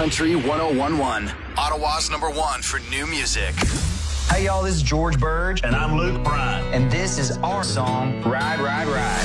Country 1011, Ottawa's #1 for new music. Hey y'all, this is George Burge. And I'm Luke Bryan. And this is our song, Ride, Ride, Ride.